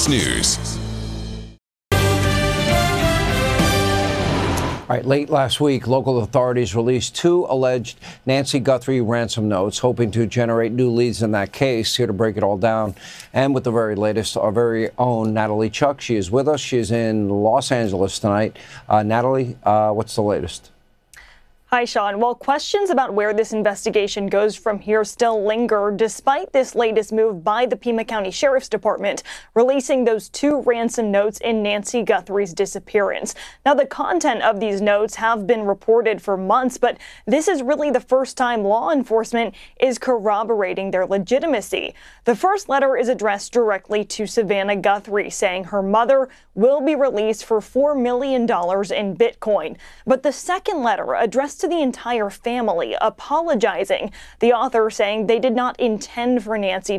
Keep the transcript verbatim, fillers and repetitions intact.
Fox News. All right, late last week, local authorities released two alleged Nancy Guthrie ransom notes, hoping to generate new leads in that case. Here to break it all down, and with the very latest, our very own Natalie Chuck. She is with us. She is in Los Angeles tonight. Uh, Natalie, uh, what's the latest? Hi, Sean. Well, questions about where this investigation goes from here still linger, despite this latest move by the Pima County Sheriff's Department, releasing those two ransom notes in Nancy Guthrie's disappearance. Now, the content of these notes have been reported for months, but this is really the first time law enforcement is corroborating their legitimacy. The first letter is addressed directly to Savannah Guthrie, saying her mother will be released for four million dollars in Bitcoin. But the second letter addressed to the entire family, apologizing. The author saying they did not intend for Nancy